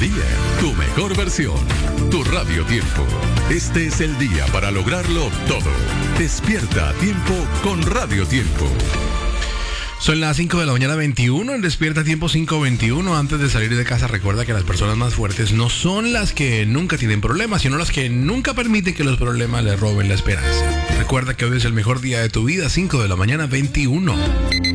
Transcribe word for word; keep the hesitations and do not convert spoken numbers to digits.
día, tu mejor versión, tu Radio Tiempo. Este es el día para lograrlo todo. Despierta a tiempo con Radio Tiempo. Son las cinco de la mañana veintiuno, en Despierta Tiempo cinco veintiuno. Antes de salir de casa, recuerda que las personas más fuertes no son las que nunca tienen problemas, sino las que nunca permiten que los problemas les roben la esperanza. Recuerda que hoy es el mejor día de tu vida, cinco de la mañana veintiuno.